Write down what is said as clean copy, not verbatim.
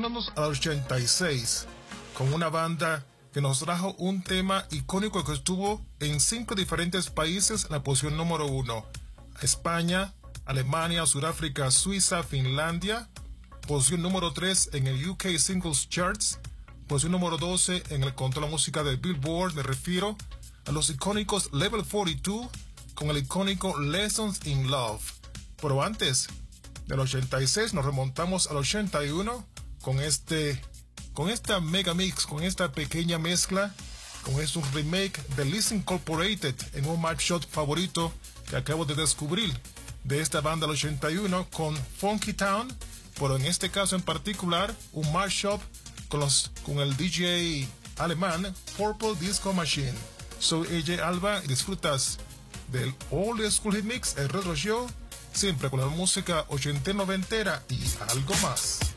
yéndonos al 86, con una banda que nos trajo un tema icónico que estuvo en 5 diferentes países en la posición número 1. España, Alemania, Sudáfrica, Suiza, Finlandia. Posición número 3 en el UK Singles Charts. Posición número 12 en el control de la música de Billboard. Me refiero a los icónicos Level 42 con el icónico Lessons in Love. Pero antes del 86 nos remontamos al 81 con esta mega mix, con esta pequeña mezcla, con un remake de Listen Incorporated en un mashup favorito que acabo de descubrir de esta banda del 81 con Funky Town, pero en este caso en particular un mashup con el DJ alemán Purple Disco Machine. Soy AJ Alba y disfrutas del Old School Hit Mix, el Retro Show, siempre con la música ochentera, noventera y algo más.